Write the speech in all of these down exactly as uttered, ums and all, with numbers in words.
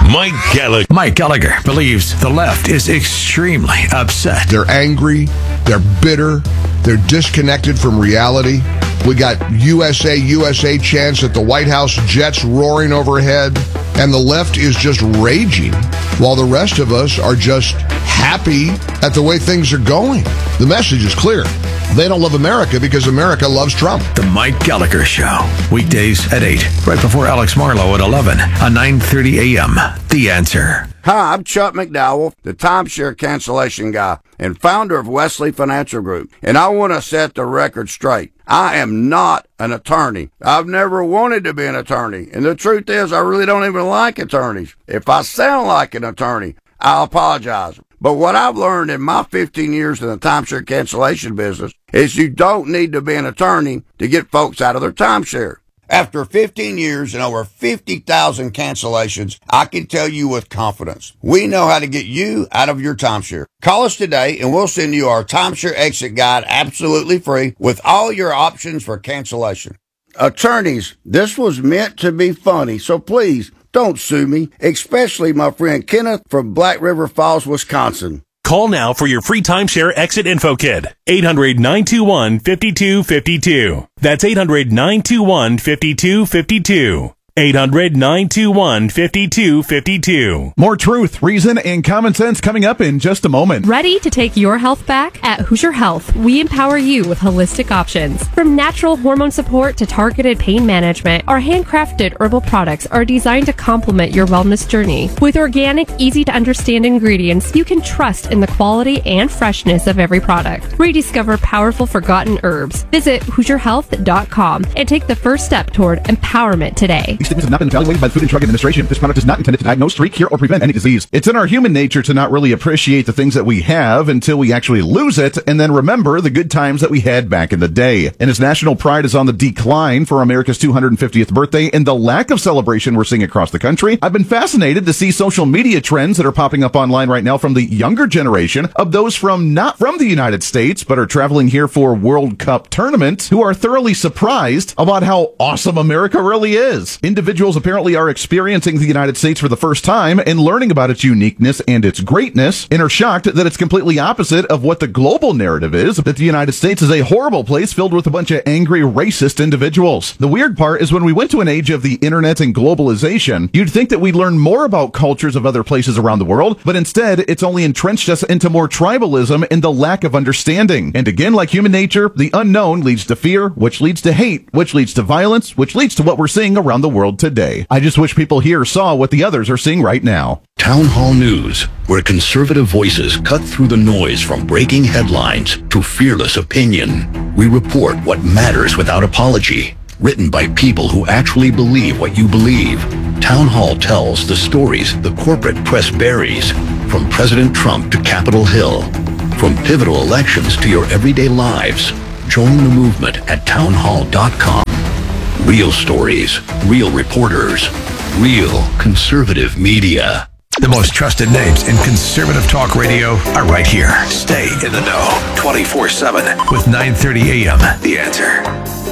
Mike Gallagher. Mike Gallagher believes the left is extremely upset. They're angry. They're bitter. They're disconnected from reality. We got U S A, U S A chants at the White House, jets roaring overhead, and the left is just raging, while the rest of us are just happy at the way things are going. The message is clear. They don't love America because America loves Trump. The Mike Gallagher Show, weekdays at eight, right before Alex Marlowe at eleven, on nine thirty a.m. The Answer. Hi, I'm Chuck McDowell, the timeshare cancellation guy and founder of Wesley Financial Group, and I want to set the record straight. I am not an attorney. I've never wanted to be an attorney, and the truth is I really don't even like attorneys. If I sound like an attorney, I apologize. But what I've learned in my fifteen years in the timeshare cancellation business is you don't need to be an attorney to get folks out of their timeshare. After fifteen years and over fifty thousand cancellations, I can tell you with confidence, we know how to get you out of your timeshare. Call us today and we'll send you our timeshare exit guide absolutely free with all your options for cancellation. Attorneys, this was meant to be funny, so please don't sue me, especially my friend Kenneth from Black River Falls, Wisconsin. Call now for your free timeshare exit info kit. eight hundred, nine two one, five two five two. That's eight hundred, nine two one, five two five two. eight hundred, nine two one, five two five two. More truth, reason, and common sense coming up in just a moment. Ready to take your health back? At Hoosier Health, we empower you with holistic options. From natural hormone support to targeted pain management, our handcrafted herbal products are designed to complement your wellness journey. With organic, easy-to-understand ingredients, you can trust in the quality and freshness of every product. Rediscover powerful forgotten herbs. Visit Hoosier Health dot com and take the first step toward empowerment today. These statements have not been evaluated by the Food and Drug Administration. This product is not intended to diagnose, treat, cure, or prevent any disease. It's in our human nature to not really appreciate the things that we have until we actually lose it, and then remember the good times that we had back in the day. And as national pride is on the decline for America's two hundred fiftieth birthday and the lack of celebration we're seeing across the country, I've been fascinated to see social media trends that are popping up online right now from the younger generation of those from not from the United States, but are traveling here for World Cup tournament, who are thoroughly surprised about how awesome America really is. Individuals apparently are experiencing the United States for the first time and learning about its uniqueness and its greatness, and are shocked that it's completely opposite of what the global narrative is, that the United States is a horrible place filled with a bunch of angry, racist individuals. The weird part is when we went to an age of the internet and globalization, you'd think that we'd learn more about cultures of other places around the world, but instead, it's only entrenched us into more tribalism and the lack of understanding. And again, like human nature, the unknown leads to fear, which leads to hate, which leads to violence, which leads to what we're seeing around the world today. I just wish people here saw what the others are seeing right now. Town Hall News, where conservative voices cut through the noise from breaking headlines to fearless opinion. We report what matters without apology. Written by people who actually believe what you believe. Town Hall tells the stories the corporate press buries, from President Trump to Capitol Hill. From pivotal elections to your everyday lives. Join the movement at town hall dot com. Real stories, real reporters, real conservative media. The most trusted names in conservative talk radio are right here. Stay in the know twenty-four seven with nine thirty a.m. The Answer.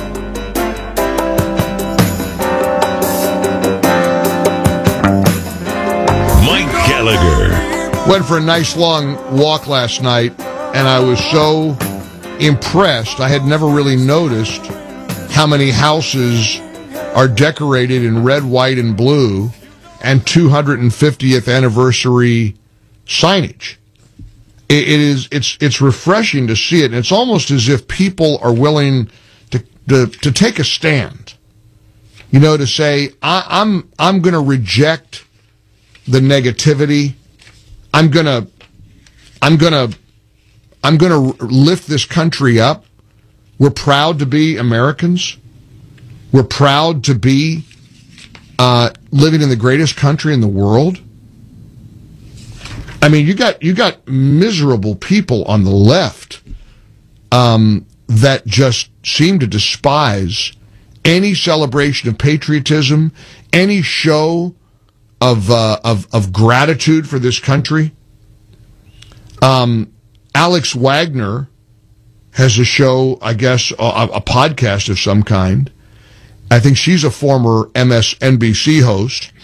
Mike Gallagher. Went for a nice long walk last night, and I was so impressed. I had never really noticed how many houses are decorated in red, white, and blue, and two hundred fiftieth anniversary signage. It, it is it's it's refreshing to see it, and it's almost as if people are willing to to, to take a stand. You know, to say I, I'm I'm going to reject the negativity. I'm gonna I'm gonna I'm gonna lift this country up. We're proud to be Americans. We're proud to be uh, living in the greatest country in the world. I mean, you got you got miserable people on the left um, that just seem to despise any celebration of patriotism, any show of uh, of of gratitude for this country. Um, Alex Wagner has a show, I guess, a, a podcast of some kind. I think she's a former M S N B C host.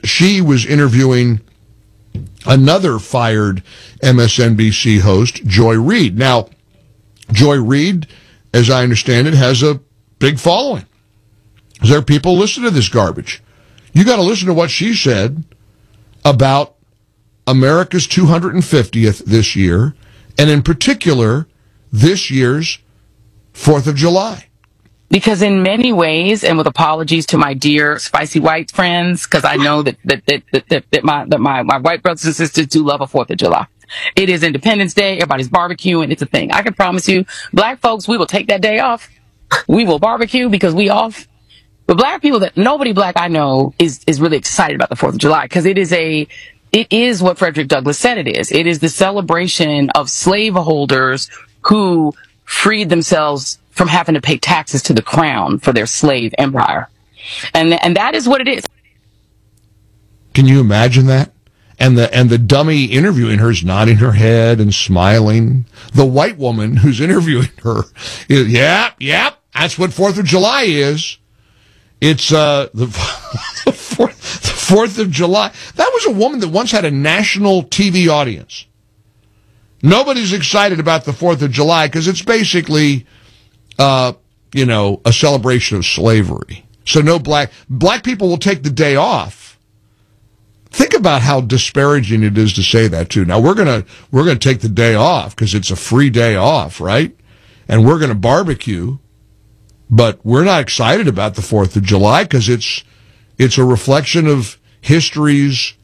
she was interviewing another fired M S N B C host, Joy Reid. Now, Joy Reid, as I understand it, has a big following. There are people listening to this garbage. You got to listen to what she said about America's two hundred fiftieth this year, and in particular, this year's fourth of July. Because in many ways, and with apologies to my dear spicy white friends, because I know that that that that, that, that my that my, my white brothers and sisters do love a fourth of July. It is Independence Day. Everybody's barbecuing. It's a thing. I can promise you, black folks, we will take that day off. We will barbecue because we off. But black people, that nobody black I know is is really excited about the fourth of July, because it is a it is what Frederick Douglass said it is. It is the celebration of slaveholders who freed themselves from having to pay taxes to the crown for their slave empire. And and that is what it is. Can you imagine that? And the and the dummy interviewing her is nodding her head and smiling. The white woman who's interviewing her is, yep, yep, that's what fourth of July is. It's uh, the, the, fourth, the fourth of July. That was a woman that once had a national T V audience. Nobody's excited about the fourth of July because it's basically, uh, you know, a celebration of slavery. So no black black people will take the day off. Think about how disparaging it is to say that too. Now we're gonna we're gonna take the day off because it's a free day off, right? And we're gonna barbecue. But we're not excited about the fourth of July because it's it's a reflection of history's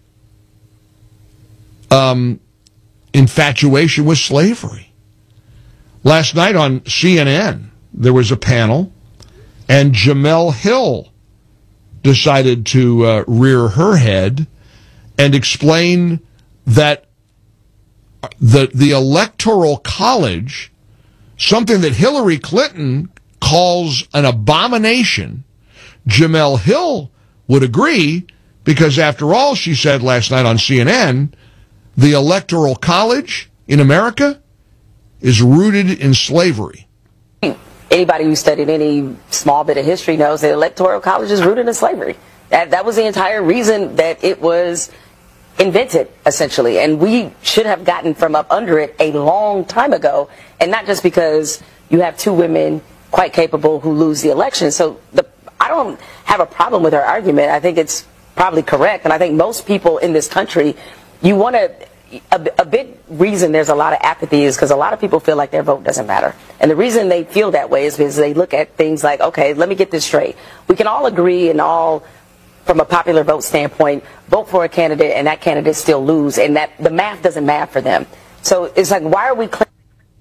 um, infatuation with slavery. Last night on C N N, there was a panel, and Jemele Hill decided to uh, rear her head and explain that the the Electoral College, something that Hillary Clinton calls an abomination, Jemele Hill would agree, because after all, she said last night on C N N, the Electoral College in America is rooted in slavery. Anybody who studied any small bit of history knows that Electoral College is rooted in slavery. That that was the entire reason that it was invented, essentially. And we should have gotten from up under it a long time ago, and not just because you have two women quite capable who lose the election. So the, I don't have a problem with her argument. I think it's probably correct. And I think most people in this country, you want to, a, a big reason there's a lot of apathy is because a lot of people feel like their vote doesn't matter. And the reason they feel that way is because they look at things like, okay, let me get this straight. We can all agree and all, from a popular vote standpoint, vote for a candidate and that candidate still lose. And that the math doesn't math for them. So it's like, why are we cl-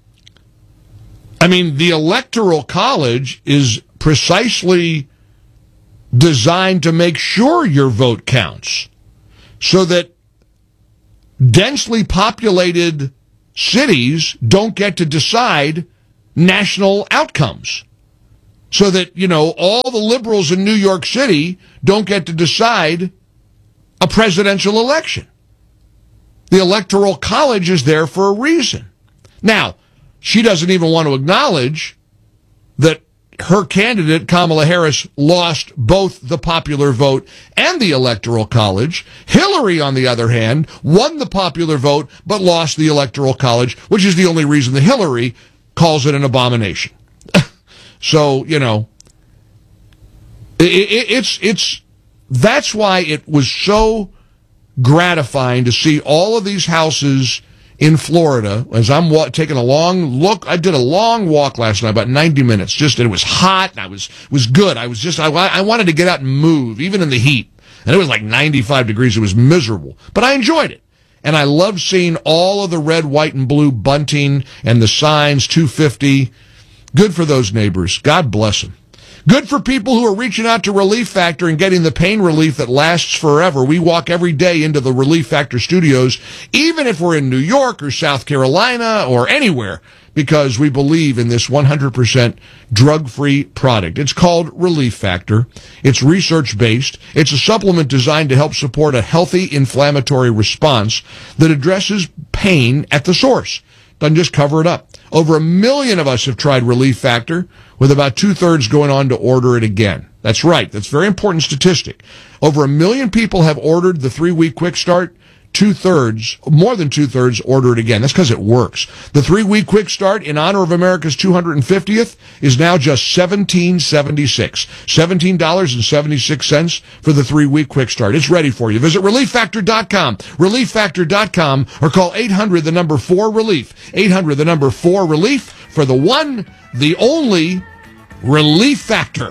I mean, the Electoral College is precisely designed to make sure your vote counts, so that densely populated cities don't get to decide national outcomes. So that, you know, all the liberals in New York City don't get to decide a presidential election. The Electoral College is there for a reason. Now, she doesn't even want to acknowledge that her candidate, Kamala Harris, lost both the popular vote and the Electoral College. Hillary, on the other hand, won the popular vote but lost the Electoral College, which is the only reason that Hillary calls it an abomination. So, you know, it, it, it's it's that's why it was so gratifying to see all of these houses in Florida, as I'm wa- taking a long look. I did a long walk last night, about ninety minutes. Just, it was hot, and I was was good. I was just, I, I wanted to get out and move, even in the heat. And it was like ninety-five degrees. It was miserable. But I enjoyed it. And I loved seeing all of the red, white, and blue bunting and the signs, two fifty. Good for those neighbors. God bless them. Good for people who are reaching out to Relief Factor and getting the pain relief that lasts forever. We walk every day into the Relief Factor studios, even if we're in New York or South Carolina or anywhere, because we believe in this one hundred percent drug-free product. It's called Relief Factor. It's research-based. It's a supplement designed to help support a healthy inflammatory response that addresses pain at the source. Doesn't just cover it up. Over a million of us have tried Relief Factor, with about two-thirds going on to order it again. That's right. That's a very important statistic. Over a million people have ordered the three-week quick start. Two-thirds, more than two-thirds, order it again. That's because it works. The three-week quick start in honor of America's two hundred fiftieth is now just seventeen seventy-six. seventeen dollars and seventy-six cents for the three-week quick start. It's ready for you. Visit relief factor dot com, relief factor dot com, or call eight hundred, the number four, relief. eight hundred, the number four, relief for the one, the only Relief Factor.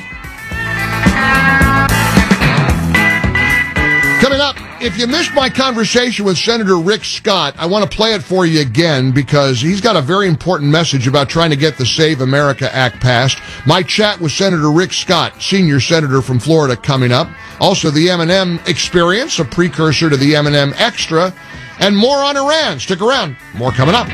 Coming up, if you missed my conversation with Senator Rick Scott, I want to play it for you again because he's got a very important message about trying to get the Save America Act passed. My chat with Senator Rick Scott, senior senator from Florida, coming up. Also, the M and M Experience, a precursor to the M and M Extra, and more on Iran. Stick around. More coming up.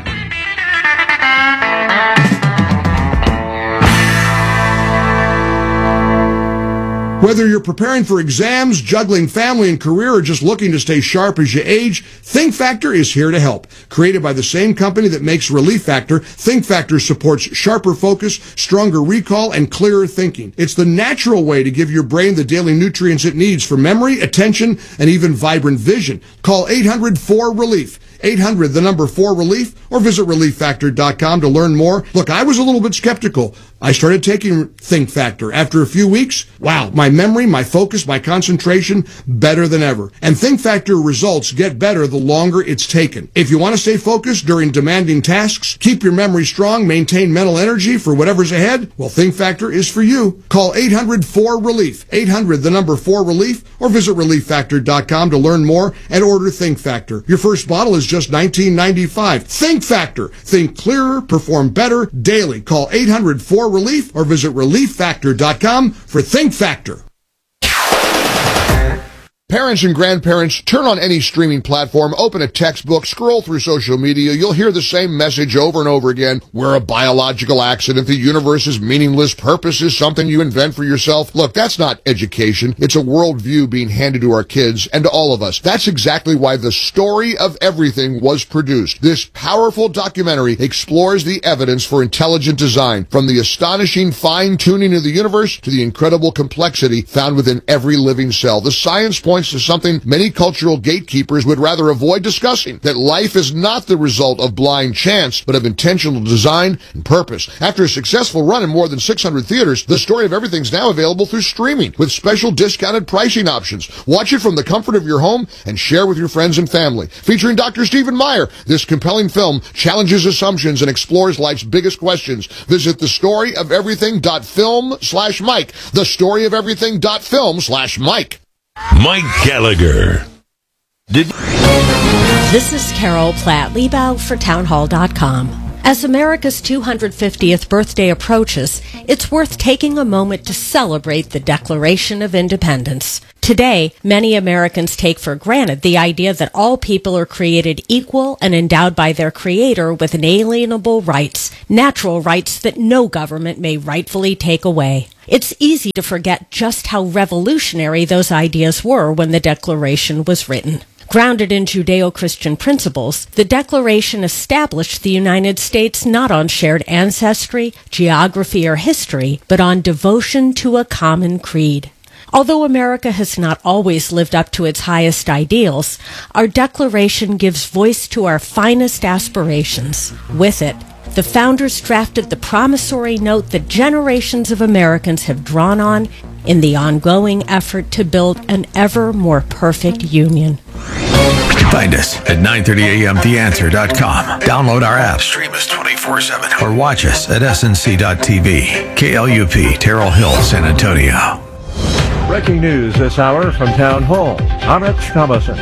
Whether you're preparing for exams, juggling family and career, or just looking to stay sharp as you age, Think Factor is here to help. Created by the same company that makes Relief Factor, Think Factor supports sharper focus, stronger recall, and clearer thinking. It's the natural way to give your brain the daily nutrients it needs for memory, attention, and even vibrant vision. Call eight hundred, four, relief. eight hundred, the number four, relief, or visit relief factor dot com to learn more. Look, I was a little bit skeptical. I started taking Think Factor. After a few weeks, wow, my memory, my focus, my concentration, better than ever. And Think Factor results get better the longer it's taken. If you want to stay focused during demanding tasks, keep your memory strong, maintain mental energy for whatever's ahead, well, Think Factor is for you. Call eight hundred, four, relief. eight hundred, the number four, relief, or visit relief factor dot com to learn more and order Think Factor. Your first bottle is just nineteen ninety-five. Think Factor. Think clearer, perform better daily. Call eight hundred, four, relief or visit relief factor dot com for Think Factor. Parents and grandparents, turn on any streaming platform, open a textbook, scroll through social media. You'll hear the same message over and over again. We're a biological accident. The universe is meaningless. Purpose is something you invent for yourself. Look, that's not education. It's a worldview being handed to our kids and to all of us. That's exactly why The Story of Everything was produced. This powerful documentary explores the evidence for intelligent design, from the astonishing fine-tuning of the universe to the incredible complexity found within every living cell. The science points to something many cultural gatekeepers would rather avoid discussing, that life is not the result of blind chance, but of intentional design and purpose. After a successful run in more than six hundred theaters, The Story of Everything is now available through streaming with special discounted pricing options. Watch it from the comfort of your home and share with your friends and family. Featuring Doctor Stephen Meyer, this compelling film challenges assumptions and explores life's biggest questions. Visit the story of everything dot film slash Mike. the story of everything dot film slash Mike. Mike Gallagher. Did This is Carol Platt-Liebau for townhall dot com. As America's two hundred fiftieth birthday approaches, it's worth taking a moment to celebrate the Declaration of Independence. Today, many Americans take for granted the idea that all people are created equal and endowed by their Creator with inalienable rights, natural rights that no government may rightfully take away. It's easy to forget just how revolutionary those ideas were when the Declaration was written. Grounded in Judeo-Christian principles, the Declaration established the United States not on shared ancestry, geography, or history, but on devotion to a common creed. Although America has not always lived up to its highest ideals, our Declaration gives voice to our finest aspirations. With it, the founders drafted the promissory note that generations of Americans have drawn on in the ongoing effort to build an ever more perfect union. Find us at nine thirty a m the answer dot com. Download our app, stream us twenty-four seven, or watch us at S N C dot T V. K L U P, Terrell Hill, San Antonio. Breaking news this hour from Town Hall. I'm Rich Thomason.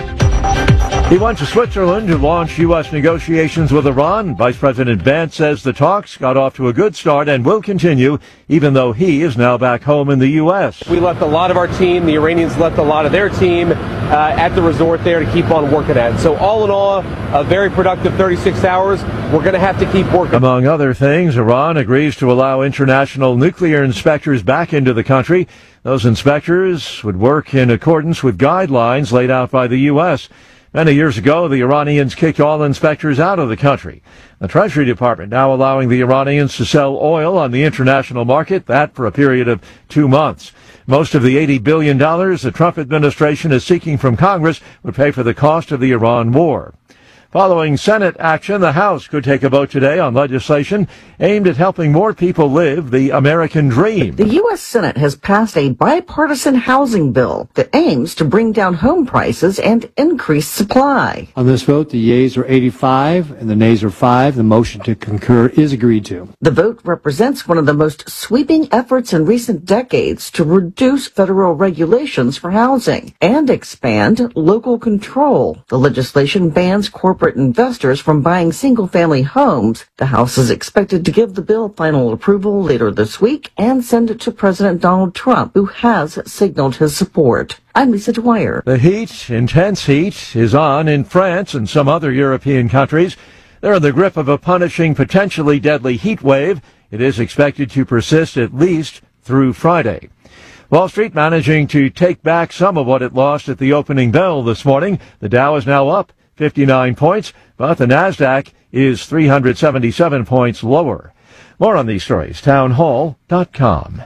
He went to Switzerland to launch U S negotiations with Iran. Vice President Vance says the talks got off to a good start and will continue, even though he is now back home in the U S. We left a lot of our team. The Iranians left a lot of their team uh, at the resort there to keep on working at it. So all in all, a very productive thirty-six hours. We're going to have to keep working. Among other things, Iran agrees to allow international nuclear inspectors back into the country. Those inspectors would work in accordance with guidelines laid out by the U S Many years ago, the Iranians kicked oil inspectors out of the country. The Treasury Department now allowing the Iranians to sell oil on the international market, that for a period of two months. Most of the eighty billion dollars the Trump administration is seeking from Congress would pay for the cost of the Iran war. Following Senate action, the House could take a vote today on legislation aimed at helping more people live the American dream. The U S Senate has passed a bipartisan housing bill that aims to bring down home prices and increase supply. On this vote, the yeas are eighty-five and the nays are five. The motion to concur is agreed to. The vote represents one of the most sweeping efforts in recent decades to reduce federal regulations for housing and expand local control. The legislation bans corporate investors from buying single-family homes. The House is expected to give the bill final approval later this week and send it to President Donald Trump, who has signaled his support. I'm Lisa Dwyer. The heat, intense heat, is on in France and some other European countries. They're in the grip of a punishing, potentially deadly heat wave. It is expected to persist at least through Friday. Wall Street managing to take back some of what it lost at the opening bell this morning. The Dow is now up fifty-nine points, but the NASDAQ is three hundred seventy-seven points lower. More on these stories, town hall dot com.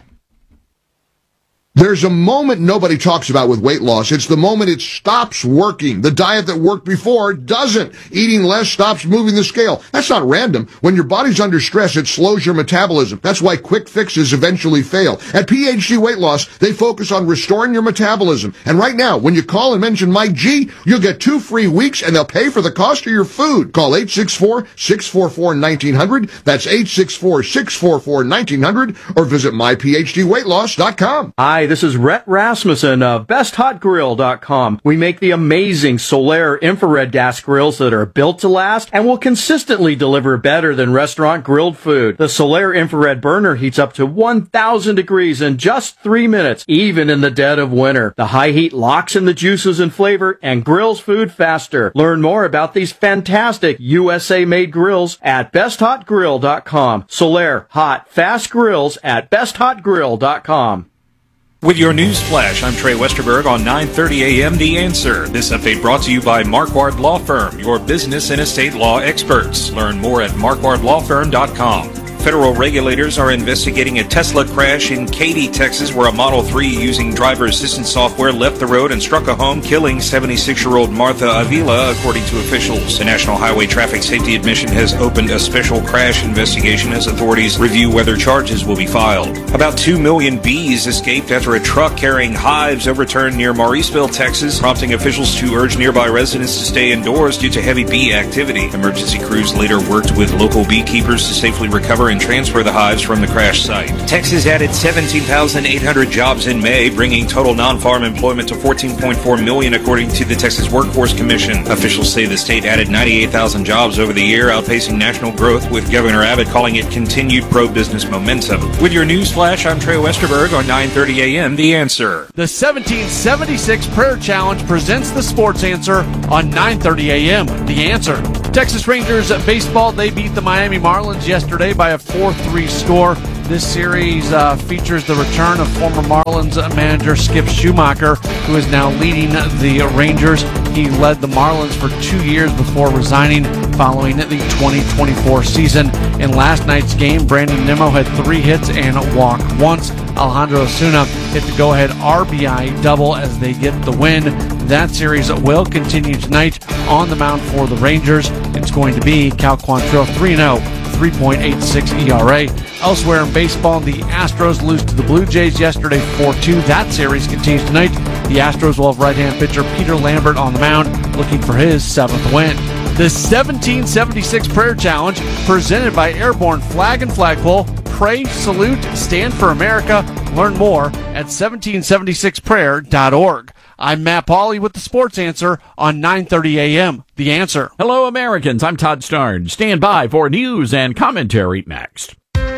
There's a moment nobody talks about with weight loss. It's the moment it stops working. The diet that worked before doesn't. Eating less stops moving the scale. That's not random. When your body's under stress, it slows your metabolism. That's why quick fixes eventually fail. At P H D Weight Loss, they focus on restoring your metabolism. And right now, when you call and mention Mike G, you'll get two free weeks and they'll pay for the cost of your food. Call eight six four, six four four, one nine zero zero. That's eight six four, six four four, one nine zero zero or visit my p h d weight loss dot com. Hi, this is Rhett Rasmussen of best hot grill dot com. We make the amazing Solaire infrared gas grills that are built to last and will consistently deliver better than restaurant grilled food. The Solaire infrared burner heats up to one thousand degrees in just three minutes, even in the dead of winter. The high heat locks in the juices and flavor and grills food faster. Learn more about these fantastic U S A-made grills at best hot grill dot com. Solaire hot, fast grills at best hot grill dot com. With your news flash, I'm Trey Westerberg on nine thirty a.m. The Answer. This update brought to you by Marquardt Law Firm, your business and estate law experts. Learn more at marquardt law firm dot com. Federal regulators are investigating a Tesla crash in Katy, Texas, where a Model three using driver assistance software left the road and struck a home, killing seventy-six-year-old Martha Avila, according to officials. The National Highway Traffic Safety Admission has opened a special crash investigation as authorities review whether charges will be filed. About two million bees escaped after a truck carrying hives overturned near Mauriceville, Texas, prompting officials to urge nearby residents to stay indoors due to heavy bee activity. Emergency crews later worked with local beekeepers to safely recover and transfer the hives from the crash site. Texas added seventeen thousand eight hundred jobs in May, bringing total non-farm employment to fourteen point four million, according to the Texas Workforce Commission. Officials say the state added ninety-eight thousand jobs over the year, outpacing national growth, with Governor Abbott calling it continued pro-business momentum. With your news flash, I'm Trey Westerberg on nine thirty a.m. The Answer. The seventeen seventy-six Prayer Challenge presents the Sports Answer on nine thirty a.m. The Answer. Texas Rangers baseball, they beat the Miami Marlins yesterday by a four three score. This series uh, features the return of former Marlins manager Skip Schumacher, who is now leading the Rangers. He led the Marlins for two years before resigning following the twenty twenty-four season. In last night's game, Brandon Nimmo had three hits and walked once. Alejandro Osuna hit the go-ahead R B I double as they get the win. That series will continue tonight on the mound for the Rangers. It's going to be Cal Quantrill three and oh. three point eight six E R A. Elsewhere in baseball, the Astros lose to the Blue Jays yesterday four two. That series continues tonight. The Astros will have right-hand pitcher Peter Lambert on the mound, looking for his seventh win. The seventeen seventy-six Prayer Challenge, presented by Airborne Flag and Flagpole. Pray, salute, stand for America. Learn more at seventeen seventy-six prayer dot org. I'm Matt Pauley with the Sports Answer on nine thirty a.m. The Answer. Hello, Americans. I'm Todd Starn. Stand by for news and commentary next.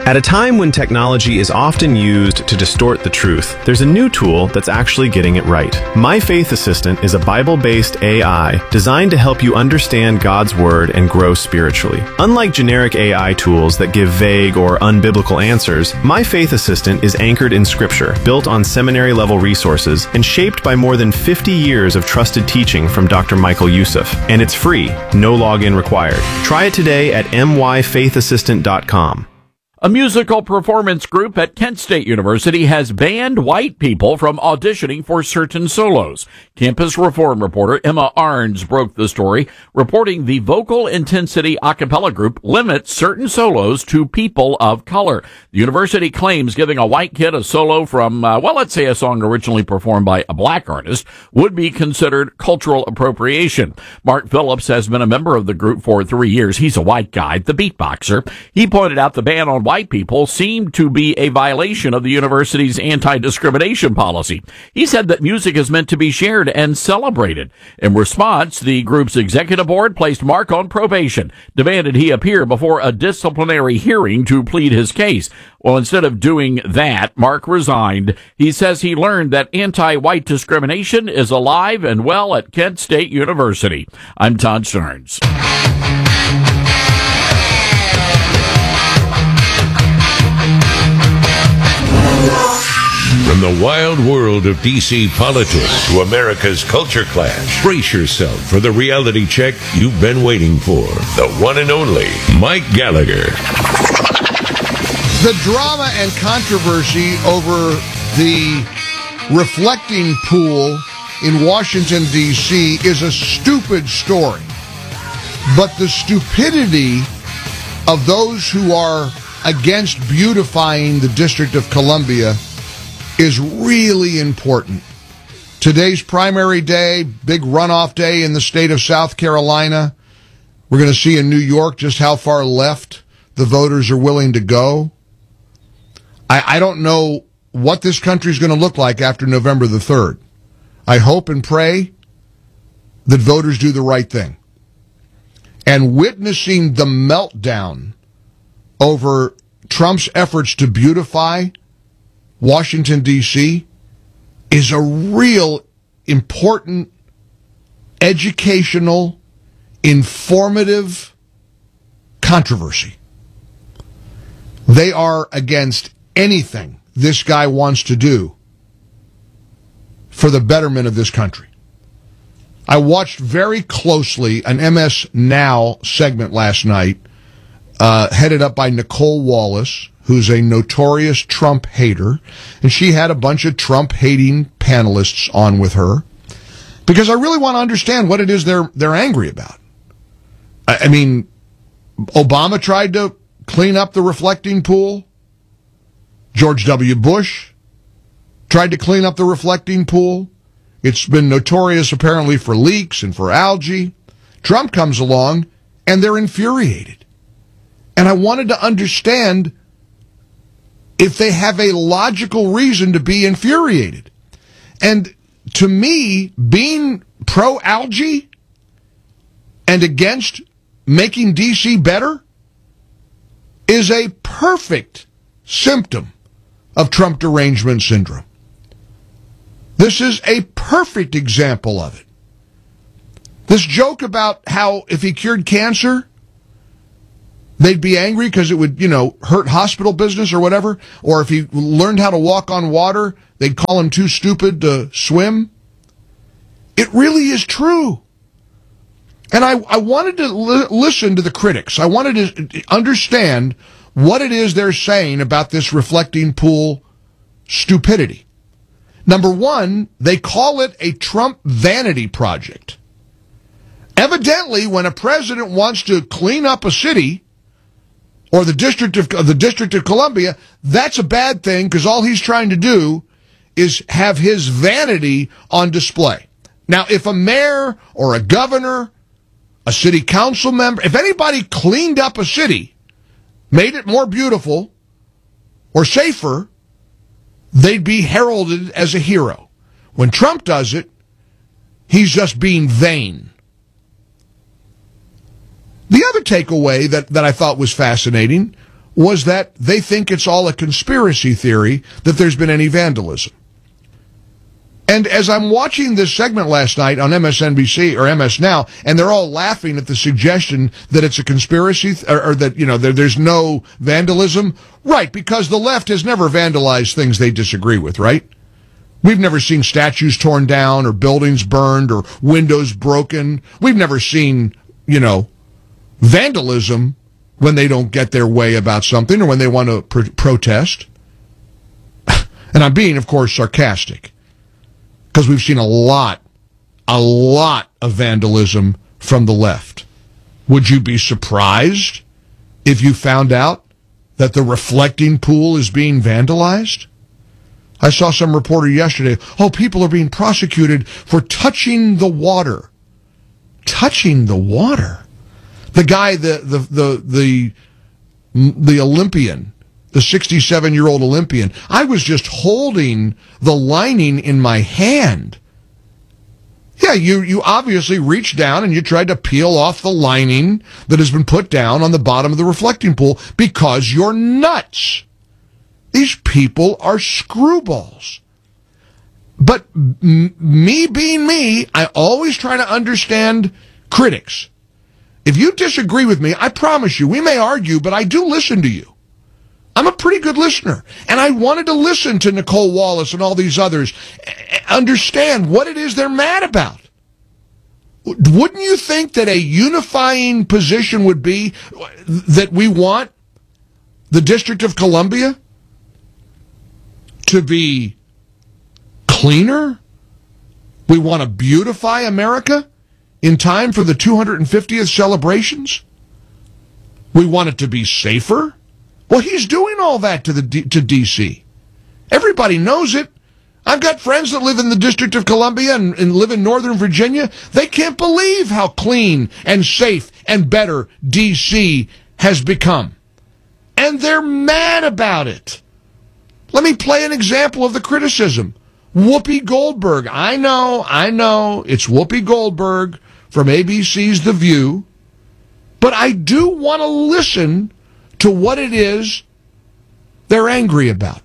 At a time when technology is often used to distort the truth, there's a new tool that's actually getting it right. My Faith Assistant is a Bible-based A I designed to help you understand God's Word and grow spiritually. Unlike generic A I tools that give vague or unbiblical answers, My Faith Assistant is anchored in Scripture, built on seminary-level resources, and shaped by more than fifty years of trusted teaching from Doctor Michael Youssef. And it's free, no login required. Try it today at m y faith assistant dot com. A musical performance group at Kent State University has banned white people from auditioning for certain solos. Campus Reform reporter Emma Arns broke the story, reporting the Vocal Intensity a cappella group limits certain solos to people of color. The university claims giving a white kid a solo from, uh, well, let's say a song originally performed by a black artist would be considered cultural appropriation. Mark Phillips has been a member of the group for three years. He's a white guy, the beatboxer. He pointed out the ban on white people seemed to be a violation of the university's anti-discrimination policy. He said that music is meant to be shared and celebrated. In response, the group's executive board placed Mark on probation, demanded he appear before a disciplinary hearing to plead his case. Well, instead of doing that, Mark resigned. He says he learned that anti-white discrimination is alive and well at Kent State University. I'm Todd Starnes. From the wild world of D C politics to America's culture clash, brace yourself for the reality check you've been waiting for. The one and only Mike Gallagher. The drama and controversy over the reflecting pool in Washington, D C is a stupid story. But the stupidity of those who are against beautifying the District of Columbia is really important. Today's primary day, big runoff day in the state of South Carolina. We're going to see in New York just how far left the voters are willing to go. I, I don't know what this country is going to look like after November the third. I hope and pray that voters do the right thing. And witnessing the meltdown over Trump's efforts to beautify Washington, D C is a real important, educational, informative controversy. They are against anything this guy wants to do for the betterment of this country. I watched very closely an M S Now segment last night, uh, headed up by Nicole Wallace, who's a notorious Trump hater, and she had a bunch of Trump-hating panelists on with her, because I really want to understand what it is they're they're angry about. I, I mean, Obama tried to clean up the reflecting pool. George W. Bush tried to clean up the reflecting pool. It's been notorious, apparently, for leaks and for algae. Trump comes along, and they're infuriated. And I wanted to understand if they have a logical reason to be infuriated. And to me, being pro-algae and against making D C better is a perfect symptom of Trump derangement syndrome. This is a perfect example of it. This joke about how if he cured cancer, they'd be angry because it would, you know, hurt hospital business or whatever. Or if he learned how to walk on water, they'd call him too stupid to swim. It really is true. And I, I wanted to li- listen to the critics. I wanted to understand what it is they're saying about this reflecting pool stupidity. Number one, they call it a Trump vanity project. Evidently, when a president wants to clean up a city or the District of, of the District of Columbia, that's a bad thing because all he's trying to do is have his vanity on display. Now, if a mayor or a governor, a city council member, if anybody cleaned up a city, made it more beautiful or safer, they'd be heralded as a hero. When Trump does it, he's just being vain. The other takeaway that, that I thought was fascinating was that they think it's all a conspiracy theory that there's been any vandalism. And as I'm watching this segment last night on M S N B C or M S Now, and they're all laughing at the suggestion that it's a conspiracy th- or, or that, you know, there, there's no vandalism. Right, because the left has never vandalized things they disagree with, right? We've never seen statues torn down or buildings burned or windows broken. We've never seen, you know, vandalism when they don't get their way about something or when they want to pr- protest. And I'm being, of course, sarcastic. Because we've seen a lot, a lot of vandalism from the left. Would you be surprised if you found out that the reflecting pool is being vandalized? I saw some reporter yesterday, oh, people are being prosecuted for touching the water. Touching the water? The guy, the, the, the, the, the Olympian, the sixty-seven-year-old Olympian, I was just holding the lining in my hand. Yeah, you, you obviously reached down and you tried to peel off the lining that has been put down on the bottom of the reflecting pool because you're nuts. These people are screwballs. But m- me being me, I always try to understand critics. If you disagree with me, I promise you, we may argue, but I do listen to you. I'm a pretty good listener, and I wanted to listen to Nicole Wallace and all these others, understand what it is they're mad about. Wouldn't you think that a unifying position would be that we want the District of Columbia to be cleaner? We want to beautify America in time for the two hundred fiftieth celebrations? We want it to be safer? Well, he's doing all that to the D- to D C. Everybody knows it. I've got friends that live in the District of Columbia and, and live in Northern Virginia. They can't believe how clean and safe and better D C has become. And they're mad about it. Let me play an example of the criticism. Whoopi Goldberg. I know, I know, it's Whoopi Goldberg from A B C's The View. But I do want to listen to what it is they're angry about.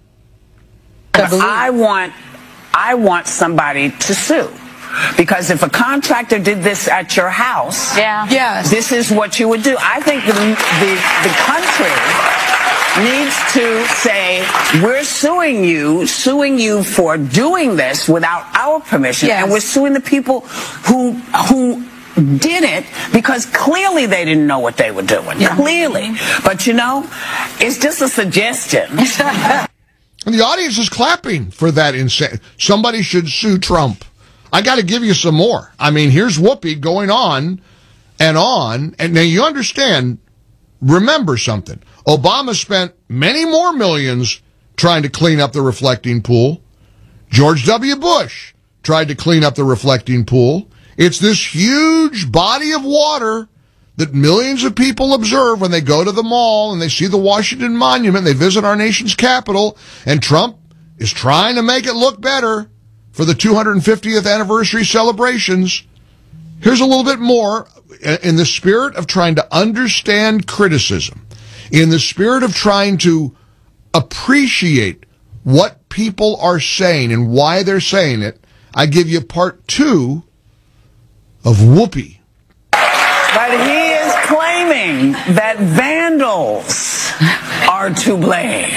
I want, I want somebody to sue. Because if a contractor did this at your house, Yeah. yes. this is what you would do. I think the, the, the country needs to say, we're suing you, suing you for doing this without our permission, Yes. and we're suing the people who who did it because clearly they didn't know what they were doing. Yeah. Clearly. But you know, it's just a suggestion. And the audience is clapping for that insane. Somebody should sue Trump. I got to give you some more. I mean, here's Whoopi going on and on. And now you understand, remember something. Obama spent many more millions trying to clean up the reflecting pool. George W. Bush tried to clean up the reflecting pool. It's this huge body of water that millions of people observe when they go to the mall and they see the Washington Monument, they visit our nation's capital, and Trump is trying to make it look better for the two hundred fiftieth anniversary celebrations. Here's a little bit more in the spirit of trying to understand criticism, in the spirit of trying to appreciate what people are saying and why they're saying it. I give you part two of Whoopi. But he is claiming that vandals are to blame.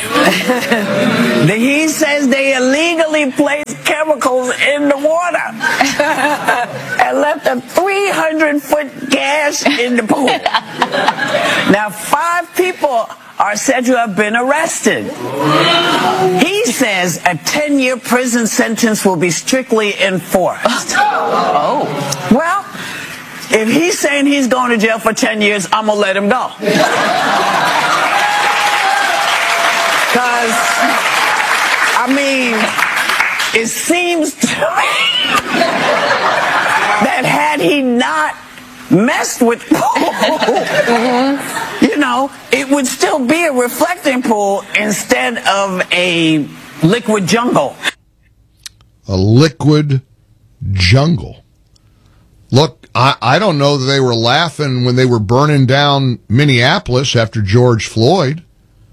He says they illegally placed chemicals in the water and left a three hundred foot gash in the pool. Now, five people are said to have been arrested. He says a ten-year prison sentence will be strictly enforced. Oh. Well, if he's saying he's going to jail for ten years, I'm going to let him go. Because, I mean, it seems to me that had he not messed with pool, mm-hmm. you know, it would still be a reflecting pool instead of a liquid jungle. A liquid jungle. Look, I, I don't know that they were laughing when they were burning down Minneapolis after George Floyd.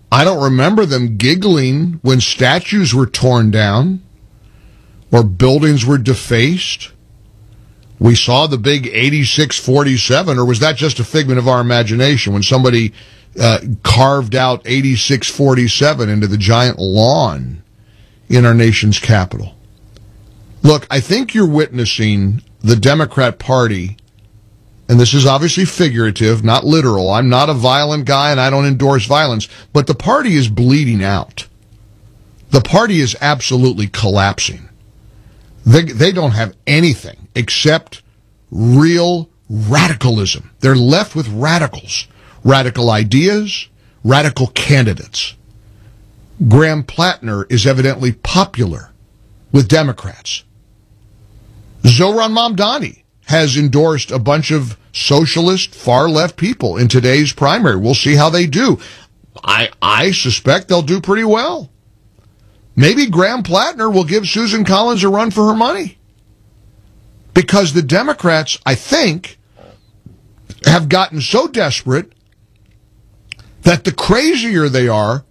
I don't remember them giggling when statues were torn down or buildings were defaced. We saw the big eighty-six forty-seven, or was that just a figment of our imagination when somebody uh, carved out eighty-six forty-seven into the giant lawn in our nation's capital? Look, I think you're witnessing the Democrat Party, and this is obviously figurative, not literal. I'm not a violent guy and I don't endorse violence, but the party is bleeding out. The party is absolutely collapsing. They, they don't have anything except real radicalism. They're left with radicals, radical ideas, radical candidates. Graham Plattner is evidently popular with Democrats. Zohran Mamdani has endorsed a bunch of socialist, far-left people in today's primary. We'll see how they do. I, I suspect they'll do pretty well. Maybe Graham Plattner will give Susan Collins a run for her money. Because the Democrats, I think, have gotten so desperate that the crazier they are,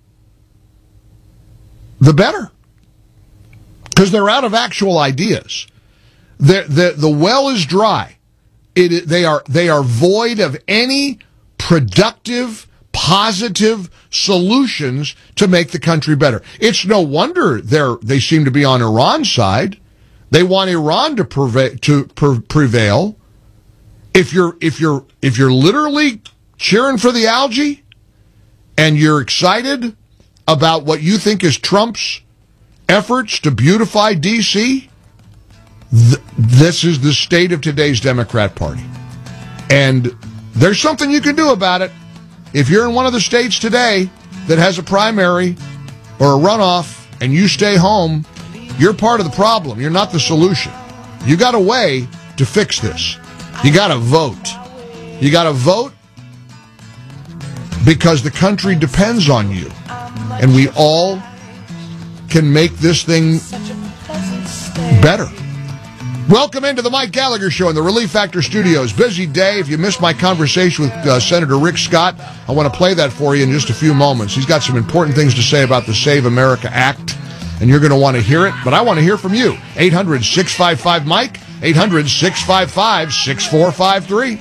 the better. Because they're out of actual ideas. The, the, the well is dry. It, they are, they are void of any productive, positive solutions to make the country better. It's no wonder they're, they seem to be on Iran's side. They want Iran to prevail, to pre- prevail. If you're, if you're, if you're literally cheering for the algae and you're excited about what you think is Trump's efforts to beautify D C, th- this is the state of today's Democrat Party. And there's something you can do about it. If you're in one of the states today that has a primary or a runoff and you stay home, you're part of the problem. You're not the solution. You got a way to fix this. You got to vote. You got to vote because the country depends on you. And we all can make this thing better. Welcome into the Mike Gallagher Show in the Relief Factor Studios. Busy day. If you missed my conversation with uh, Senator Rick Scott, I want to play that for you in just a few moments. He's got some important things to say about the Save America Act, and you're going to want to hear it, but I want to hear from you. eight hundred, six five five, Mike, eight hundred, six five five, six four five three.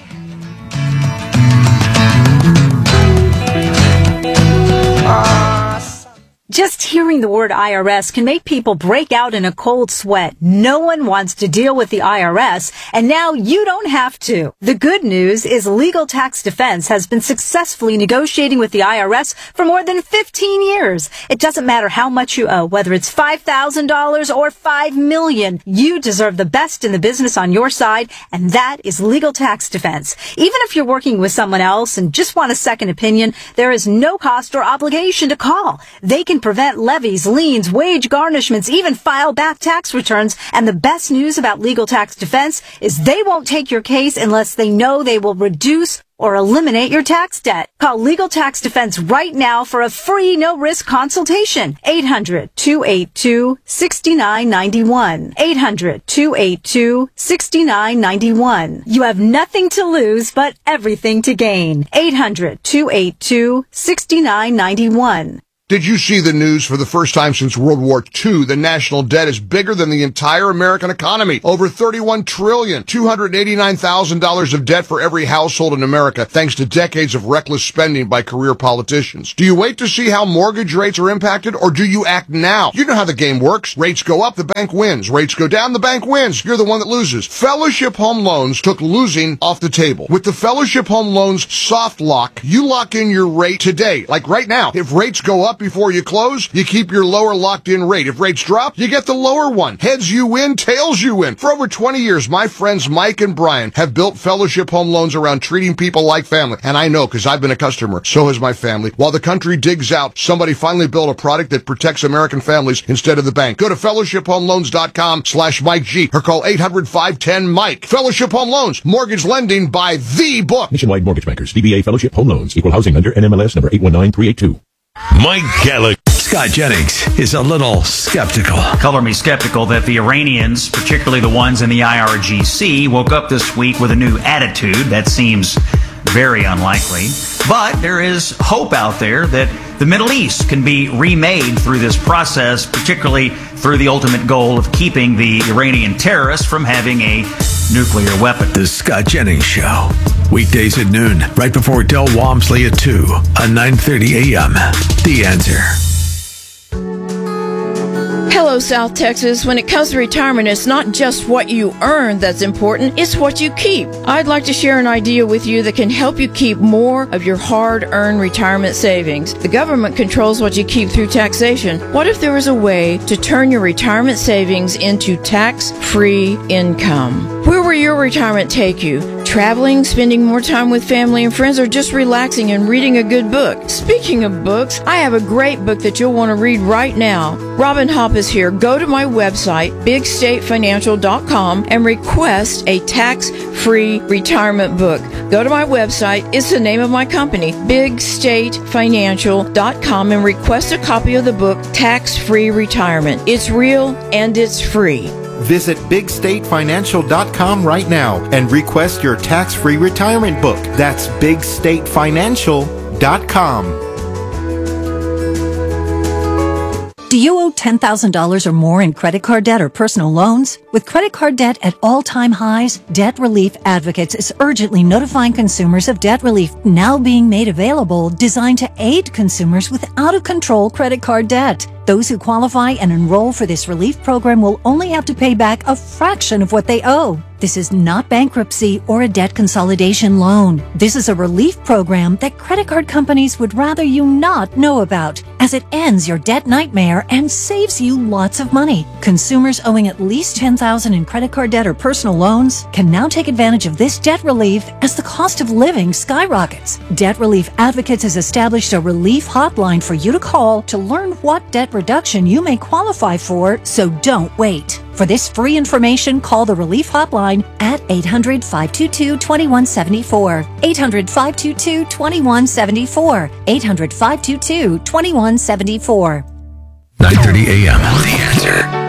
Just hearing the word I R S can make people break out in a cold sweat. No one wants to deal with the I R S, and now you don't have to. The good news is Legal Tax Defense has been successfully negotiating with the I R S for more than fifteen years. It doesn't matter how much you owe, whether it's five thousand dollars or five million dollars. You deserve the best in the business on your side, and that is Legal Tax Defense. Even if you're working with someone else and just want a second opinion, there is no cost or obligation to call. They can prevent levies, liens, wage garnishments, even file back tax returns. And the best news about Legal Tax Defense is they won't take your case unless they know they will reduce or eliminate your tax debt. Call Legal Tax Defense right now for a free no-risk consultation. eight hundred, two eight two, six nine nine one. eight hundred, two eight two, six nine nine one. You have nothing to lose but everything to gain. eight hundred, two eight two, six nine nine one. Did you see the news? For the first time since World War Two, the national debt is bigger than the entire American economy. Over thirty-one trillion dollars, two hundred eighty-nine thousand dollars of debt for every household in America, thanks to decades of reckless spending by career politicians. Do you wait to see how mortgage rates are impacted, or do you act now? You know how the game works. Rates go up, the bank wins. Rates go down, the bank wins. You're the one that loses. Fellowship Home Loans took losing off the table. With the Fellowship Home Loans soft lock, you lock in your rate today. Like right now, if rates go up before you close, you keep your lower locked-in rate. If rates drop, you get the lower one. Heads you win, tails you win. For over twenty years, my friends Mike and Brian have built Fellowship Home Loans around treating people like family. And I know, because I've been a customer. So has my family. While the country digs out, somebody finally built a product that protects American families instead of the bank. Go to fellowship home loans dot com slash Mike G or call eight hundred, five one zero, Mike. Fellowship Home Loans. Mortgage lending by the book. Nationwide Mortgage Bankers. D B A Fellowship Home Loans. Equal housing lender. N M L S number eight one nine three eight two. Mike Gallagher. Scott Jennings is a little skeptical. Color me skeptical that the Iranians, particularly the ones in the I R G C, woke up this week with a new attitude. That seems very unlikely. But there is hope out there that The Middle East can be remade through this process, particularly through the ultimate goal of keeping the Iranian terrorists from having a nuclear weapon. The Scott Jennings Show. Weekdays at noon, right before Del Walmsley at two on nine thirty a.m. The Answer. Hello, South Texas. When it comes to retirement, it's not just what you earn that's important, it's what you keep. I'd like to share an idea with you that can help you keep more of your hard-earned retirement savings. The government controls what you keep through taxation. What if there was a way to turn your retirement savings into tax-free income? Where will your retirement take you? Traveling, spending more time with family and friends, or just relaxing and reading a good book? Speaking of books, I have a great book that you'll want to read right now. Robin Hopp is here. Go to my website, big state financial dot com, and request a tax-free retirement book. Go to my website. It's the name of my company, big state financial dot com, and request a copy of the book, Tax-Free Retirement. It's real and it's free. Visit big state financial dot com right now and request your tax-free retirement book. That's big state financial dot com. Do you owe ten thousand dollars or more in credit card debt or personal loans? With credit card debt at all-time highs, Debt Relief Advocates is urgently notifying consumers of debt relief now being made available, designed to aid consumers with out-of-control credit card debt. Those who qualify and enroll for this relief program will only have to pay back a fraction of what they owe. This is not bankruptcy or a debt consolidation loan. This is a relief program that credit card companies would rather you not know about, as it ends your debt nightmare and saves you lots of money. Consumers owing at least ten thousand dollars in credit card debt or personal loans can now take advantage of this debt relief as the cost of living skyrockets. Debt Relief Advocates has established a relief hotline for you to call to learn what debt reduction you may qualify for, so don't wait. For this free information, call the Relief Hotline at eight hundred, five two two, two one seven four, eight hundred, five two two, two one seven four, eight hundred, five two two, two one seven four. nine thirty a.m. The Answer.